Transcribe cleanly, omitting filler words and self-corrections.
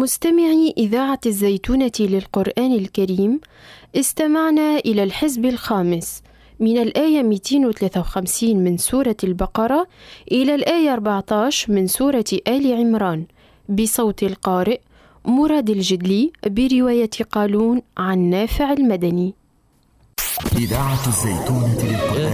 مستمعي إذاعة الزيتونة للقرآن الكريم، استمعنا إلى الحزب الخامس من الآية 253 من سورة البقرة إلى الآية 14 من سورة آل عمران بصوت القارئ مراد الجدلي برواية قالون عن نافع المدني. إذاعة الزيتونة للقرآن